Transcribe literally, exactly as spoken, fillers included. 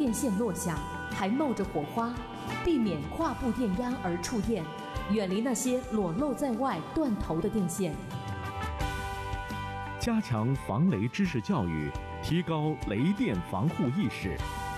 电线落下还冒着火花，避免跨步电压而触电，远离那些裸露在外断头的电线。 加强防雷知识教育，提高雷电防护意识。